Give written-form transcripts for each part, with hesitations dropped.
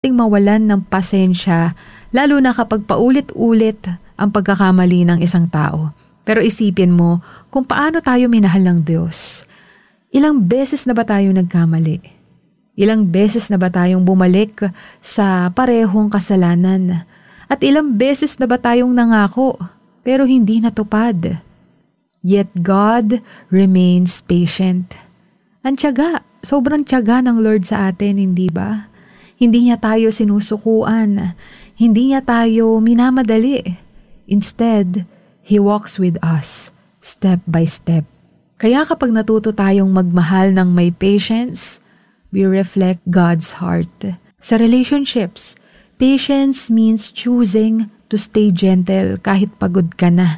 Ting mawalan ng pasensya, lalo na kapag paulit-ulit ang pagkakamali ng isang tao. Pero isipin mo kung paano tayo minahal ng Diyos. Ilang beses na ba tayo nagkamali? Ilang beses na ba tayong bumalik sa parehong kasalanan? At ilang beses na ba tayong nangako pero hindi natupad? Yet God remains patient. Ang tiyaga, sobrang tiyaga ng Lord sa atin, hindi ba? Hindi niya tayo sinusukuan. Hindi niya tayo minamadali. Instead, He walks with us, step by step. Kaya kapag natuto tayong magmahal ng may patience, we reflect God's heart. Sa relationships, patience means choosing to stay gentle kahit pagod ka na.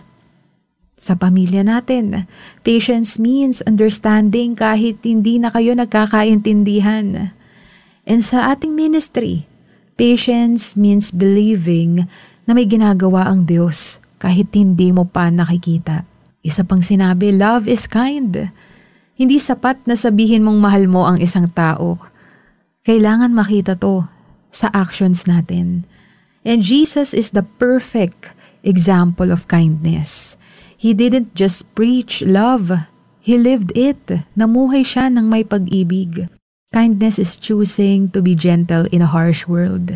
Sa pamilya natin, patience means understanding kahit hindi na kayo nagkakaintindihan. And sa ating ministry, patience means believing na may ginagawa ang Diyos kahit hindi mo pa nakikita. Isa pang sinabi, love is kind. Hindi sapat na sabihin mong mahal mo ang isang tao. Kailangan makita to sa actions natin. And Jesus is the perfect example of kindness. He didn't just preach love. He lived it. Namuhay siya ng may pag-ibig. Kindness is choosing to be gentle in a harsh world.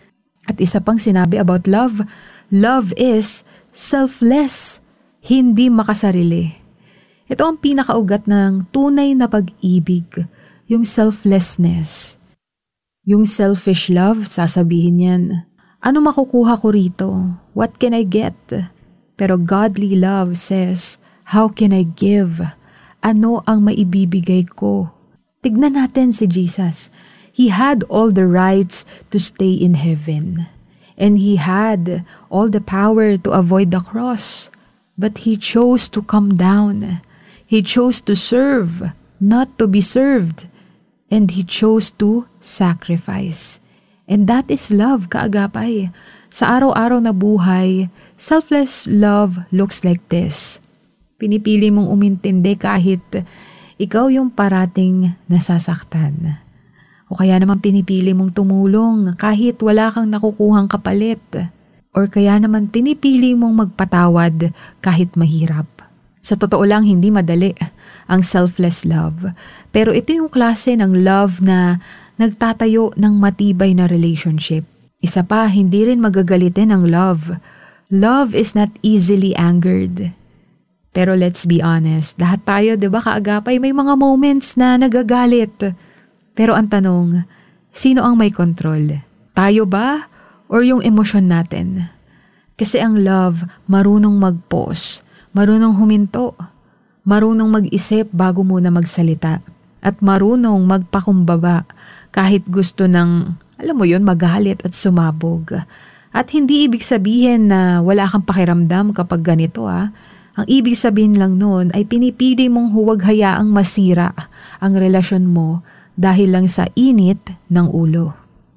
At isa pang sinabi about love, love is selfless, hindi makasarili. Ito ang pinakaugat ng tunay na pag-ibig, yung selflessness. Yung selfish love, sasabihin yan, ano makukuha ko rito? What can I get? Pero godly love says, how can I give? Ano ang maibibigay ko? Tignan natin si Jesus. He had all the rights to stay in heaven. And He had all the power to avoid the cross. But He chose to come down. He chose to serve, not to be served. And He chose to sacrifice. And that is love, kaagapay. Sa araw-araw na buhay, selfless love looks like this. Pinipili mong umintindi kahit ikaw yung parating nasasaktan. O kaya naman pinipili mong tumulong kahit wala kang nakukuhang kapalit. Or kaya naman pinipili mong magpatawad kahit mahirap. Sa totoo lang, hindi madali ang selfless love. Pero ito yung klase ng love na nagtatayo ng matibay na relationship. Isa pa, hindi rin magagalitin ang love. Love is not easily angered. Pero let's be honest, lahat tayo, di ba kaagapay, may mga moments na nagagalit. Pero ang tanong, sino ang may control? Tayo ba? Or yung emosyon natin? Kasi ang love, marunong mag-pause, marunong huminto, marunong mag-isip bago muna magsalita, at marunong magpakumbaba kahit gusto ng, alam mo yun, magalit at sumabog. At hindi ibig sabihin na wala kang pakiramdam kapag ganito Ang ibig sabihin lang nun ay pinipili mong huwag hayaang masira ang relasyon mo dahil lang sa init ng ulo.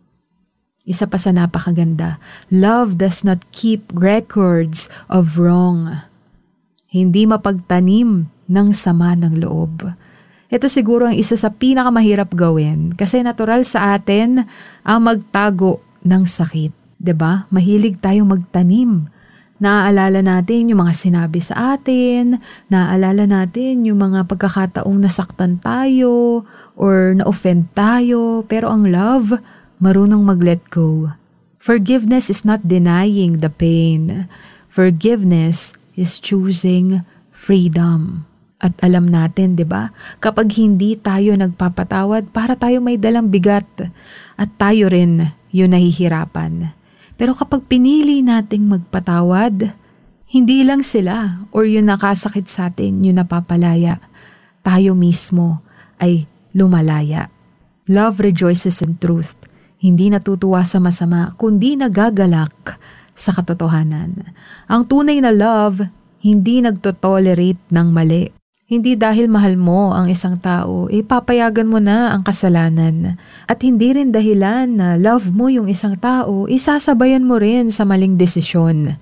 Isa pa sa napakaganda, love does not keep records of wrong. Hindi mapagtanim ng sama ng loob. Ito siguro ang isa sa pinakamahirap gawin kasi natural sa atin ang magtago ng sakit. 'Di ba? Mahilig tayong magtanim. Naaalala natin yung mga sinabi sa atin, naaalala natin yung mga pagkakataong nasaktan tayo or na-offend tayo, pero ang love, marunong mag-let go. Forgiveness is not denying the pain. Forgiveness is choosing freedom. At alam natin, 'di ba? Kapag hindi tayo nagpapatawad, para tayo may dalang bigat at tayo rin yung nahihirapan. Pero kapag pinili nating magpatawad, hindi lang sila or yung nakasakit sa atin yung napapalaya. Tayo mismo ay lumalaya. Love rejoices in truth. Hindi natutuwa sa masama, kundi nagagalak sa katotohanan. Ang tunay na love, hindi nagtotolerate ng mali. Hindi dahil mahal mo ang isang tao, papayagan mo na ang kasalanan. At hindi rin dahilan na love mo yung isang tao, isasabayan mo rin sa maling desisyon.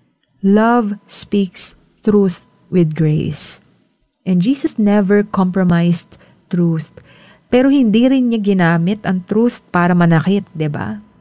Love speaks truth with grace. And Jesus never compromised truth. Pero hindi rin niya ginamit ang truth para manakit, 'di ba?